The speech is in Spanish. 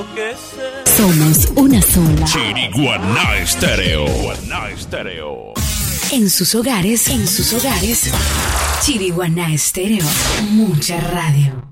Somos una sola. Chiriguaná Estéreo. En sus hogares, Chiriguaná Estéreo. Mucha radio.